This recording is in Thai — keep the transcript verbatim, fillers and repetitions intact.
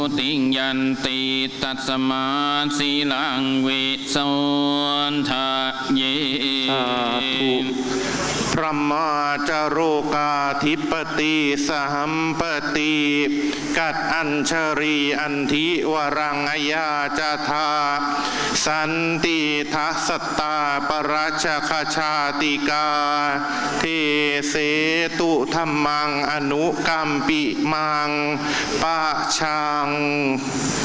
ติยันติตัสมาสีลังวิโสทะเยสาธุพระมาจโรกาธิปติสหัมปติกัดอัญชรีอันทิวรังยาจธาสันติทัสตตาปรัชคชาติกาเทเสตุธรรมังอนุกัมปิมังปะชัง